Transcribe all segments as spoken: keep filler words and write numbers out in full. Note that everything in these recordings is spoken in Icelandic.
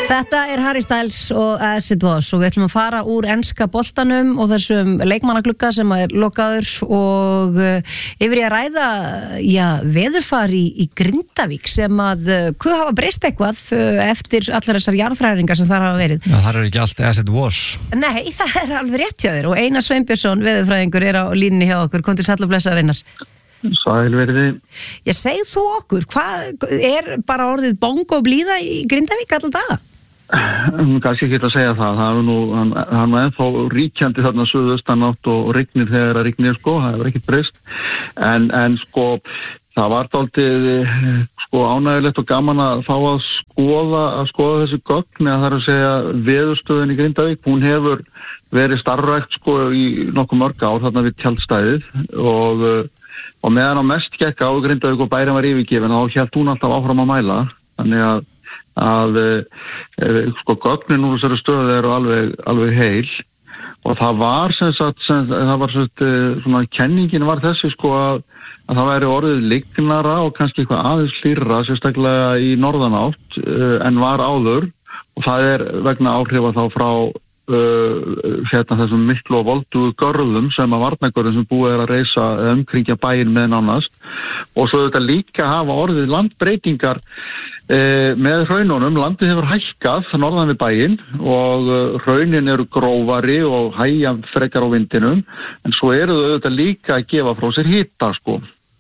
Þetta er Harry Styles og As It Was og við ætlum að fara úr enska boltanum og þessum leikmannaglugga sem er lokaður og uh, yfir í að ræða já, veðurfar í, í Grindavík sem að uh, hvað hafa breyst eitthvað uh, eftir allar þessar jarðfræðingar sem þar hafa verið. Já, það er ekki allt As It Was. Nei, það er alveg rétt hjá þér og Einar Sveinbjörnsson, veðurfræðingur, er á línunni hjá okkur. Kom til sæll og blessaður, Einar. Sæl verði. Ég segð þú okkur, hvað er bara orðið bongo blíða í Grindavík allan daga? Kannski ekki að segja það, það er nú, hann, hann var ennþá ríkjandi þarna suðaustanátt og rignir þegar að rignir sko, það hefur ekkert breyst, en, en sko, það var dálítið sko ánægilegt og gaman að fá að skoða, að skoða þessi gögn, eða það er að segja veðurstöðin í Grindavík, hún hefur verið starfrækt sko í nokkuð mörg ár þarna við tjaldstæðið og, og meðan á mest gekk á Grindavík og bærin var yfirgefin, þá hélt hún alltaf áfram að mæla, þannig að að e, sko gögnin úr þessari stöðu eru alveg, alveg heil og það var sem sagt, sem, það var sem sagt, svona kenningin var þessi sko að, að það væri orðið lygnara og kannski eitthvað aðeins hlýrra sérstaklega í norðanátt e, en var áður og það er vegna áhrifa þá frá e, hérna þessum miklu og voldugu görðum sem að varnargörðum sem búið er að reisa umkringja bæinn með nánast og svo þetta líka hafa orðið landbreytingar E, með hraununum, landið hefur hækkað norðan við bæinn og uh, hraunin eru grófari og hægja frekar á vindinum en svo eru þau auðvitað líka að gefa frá sér hita sko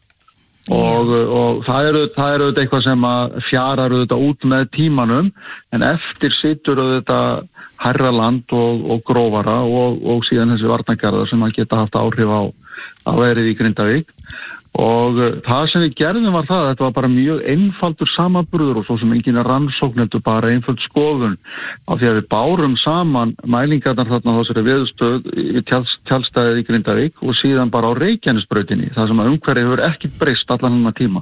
og, og það eru það eru auðvitað eitthvað sem að fjarar auðvitað út með tímanum en eftir situr auðvitað hærra land og, og grófara og, og síðan þessi varnargarðar sem að geta haft áhrif á, á veðrið í Grindavík og það sem við gerðum var það, þetta var bara mjög einfaldur samanburður og svo sem enginn rannsókn heldur bara einföld skoðun af því að við bárum saman mælingarnar þarna á þessari veðurstöð í tjaldstæðið í Grindavík og síðan bara á Reykjanesbrautinni, það sem að umhverfið hefur ekki breyst allan hennar tíma.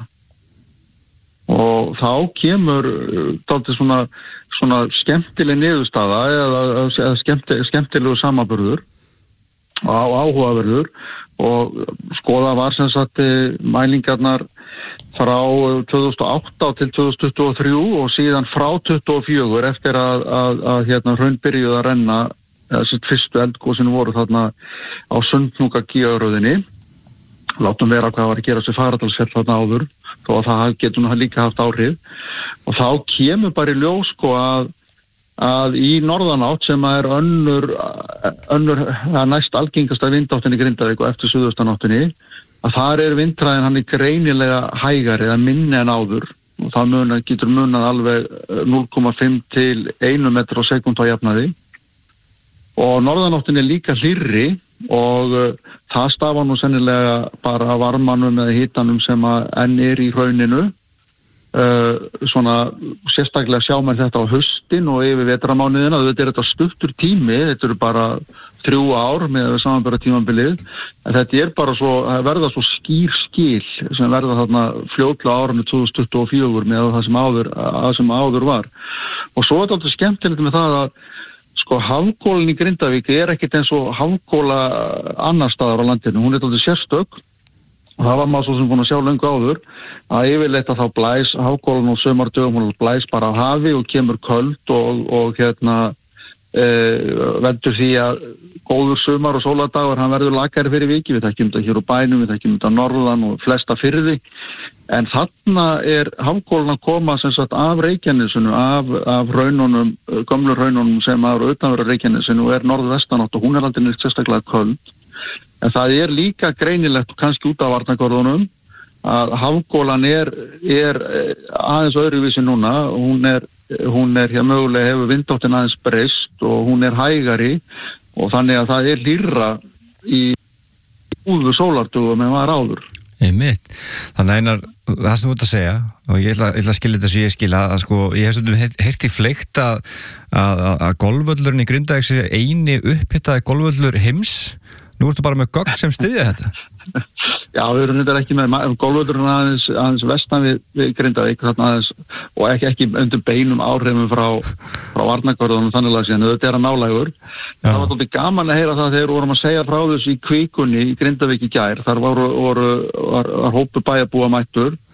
Og þá kemur dálítið svona, svona skemmtileg niðurstaða eða, eða skemmti, skemmtilegu samanburður og áhugaverður og skoða var sem sagt mælingarnar frá tvö þúsund og átta til tvö þúsund tuttugu og þrjú og síðan frá tuttugu og fjögur eftir að, að, að hérna hraun byrjuði að renna þessi fyrstu eldgosinu voru þarna á Sundhnúka-gígaröðinni látum vera hvað var að gera sér Fagradalsfjall þarna áður þó að það getur nú líka haft áhrif og þá kemur bara í ljós sko að að í norðanátt sem er önnur, önnur að næst algengasta vindáttinni Grindavík og eftir suðaustanáttinni að þar er vindhraðin hann í greinilega hægari eða minni en áður og það muna, getur munað alveg núll komma fimm til eitt metr á sekúndu á jafnaði og norðanáttin er líka hlýrri og uh, það stafa nú sennilega bara varmanum eða hitanum sem að enn er í hrauninu Uh, svona sérstaklega sjá mér þetta á haustin og yfir vetramánuðina þetta er þetta stuttur tími, þetta eru bara þrjú ár með samanbera tímabilið en þetta er bara svo, verða svo skýr skil sem verða þarna fljótlega árinu tvö þúsund tuttugu og fjögur með það sem áður, að sem áður var og svo er þetta alltaf skemmtilegt með það að sko hafgólin í Grindavík er ekkert eins og hafgóla annar staðar á landinu, hún er alltaf sérstök og það var maður svo sem búin að sjá löngu áður að yfirleitt að þá blæs hafgólan og sömardögum hún blæs bara á hafi og kemur köld og, og hérna e, veldur því að góður sumar og sóladagur hann verður lakari fyrir viki, við þekkjum þetta hér úr bænum, við þekkjum þetta norðan og flesta firði en þarna er hafgólan að koma sem sagt af Reykjanesinu, af, af raununum, gömlu raununum sem eru utanverðu Reykjanesinu og er norðvestanátt og hún er aldrei neitt sérstaklega köld en það er líka greinilegt kannski út af varnargörðunum að hafgólan er, er aðeins öðruvísi núna, hún er, hún er hér mögulega hefur vindáttin aðeins breyst og hún er hægari og þannig að það er hlýrra í úðu sólardugum en var áður. Einmitt. Þannig einar, það sem þú ert að segja og ég ætla, ég ætla að skilja þetta sem ég skilja að sko, ég hef stundum heyrt í fleikt að, að, að golfvöllurinn í Grindavík sé eini upphitaði golfvöllur heims. Nú ertu bara með gögn sem styðja þetta. Já, við erum þetta ekki með golfvöllurinn aðeins, aðeins vestan við, við Grindavík þarna aðeins og ekki, ekki undir beinum áhrifum frá, frá varnargörðunum þannig að síðan þetta er að nálægur. Já. Það var þótti gaman að heyra það þegar vorum að segja frá þessu í Kvíkunni í Grindavík í gær. Þar voru, voru, var, var hópur bæjarbúa mættur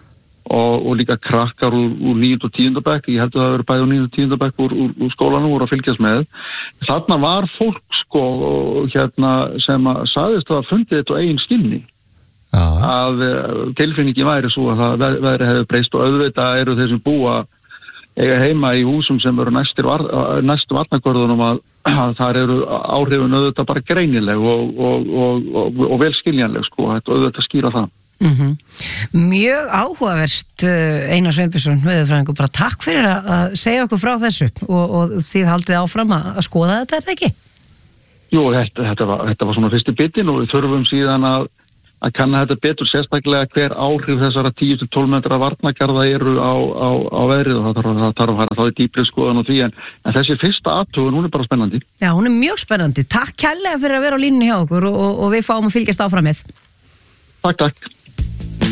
og, og líka krakkar úr, úr níunda og tíunda bekk, ég held að það verið bæði úr níunda og tíunda bekk úr, úr, úr skólanum voru að fylgjast með. Þarna var fólk sko hérna sem að sagðist að fundið þetta á eigin skilni. Já. Að tilfinningi væri svo að það væri hefði breyst og auðvitað eru þeir sem búa eiga heima í húsum sem eru næstir var, næstu varnargörðunum að, að þar eru áhrifin auðvitað bara greinileg og, og, og, og, og vel skiljanleg sko, þetta auðvitað skýra það. Mm-hmm. Mjög áhugaverst Einar Sveinbjörnsson, veðurfræðingur, bara takk fyrir að segja okkur frá þessu og, og þið haldið áfram að skoða þetta, er það ekki? Jú, þetta, þetta, var, þetta var svona fyrsti bitin og við þurfum síðan að að kanna þetta betur, sérstaklega hver áhrif þessara tíu til tólf metra varnargarða eru á, á, á veðrið og það þarf, það þarf að fara þá í dýpri skoðan og því en, en þessi fyrsta athugun, hún er bara spennandi. Já, hún er mjög spennandi. Takk kærlega fyrir að vera á línunni hjá okkur og, og, og við fáum að fylgjast áfram með. Takk, takk.